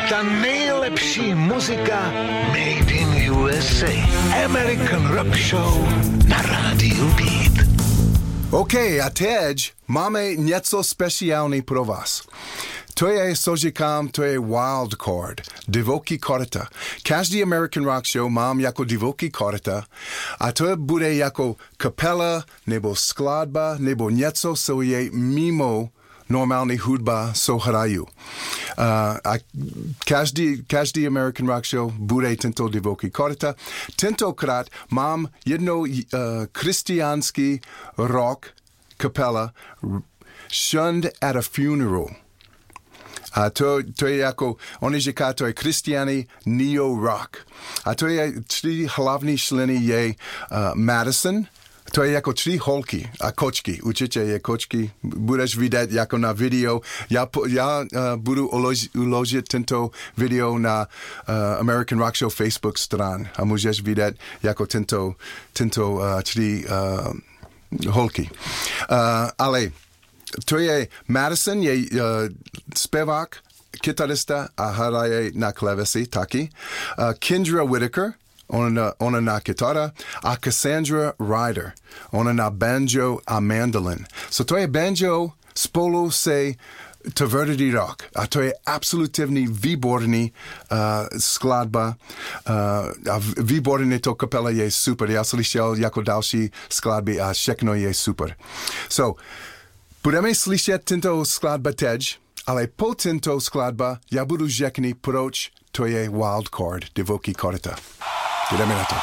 Ta nejlepší muzika Made in USA. American Rock Show na rádiu Beat. OK, a teď máme něco speciální pro vás. To je, co říkám, to je wild card, divoký karta. Každý American Rock Show mám jako divoký karta a to bude jako kapela nebo skladba nebo něco, co je mimo normální hudba, co hraju. A každý American Rock Show bude tento divoký karta. Tentokrát mám jednou křesťanský rock kapela Shunned at a Funeral. A to je jako, oni říká, to je křesťaný neo-rock. A to je 3 hlavní členy je Madison, to je jako 3 holky a kočky. Určitě je kočky, budeš vidět jako na video. Já budu uložit tento video na American Rock Show Facebook stran a můžeš vidět jako tento 3 holky. Ale to je Madison, je zpěvák, kytarista a hraje na klávesi taky. Kendra Whitaker, ona na kytara a Cassandra Ryder, ona na banjo a mandolin. So to je banjo spolu se tvrdý rock a to je absolutně výborný skladba a výborný to kapela je super. Já slyšel jako další skladby a všechno je super. So, budeme slyšet tento skladba teď, ale po tento skladba já budu řekni, proč to je wild card, divoký karta. Jdeme na to.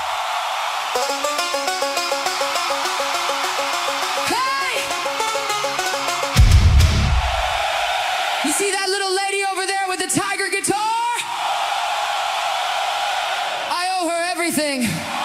Hey! You see that little lady over there with the tiger guitar? I owe her everything.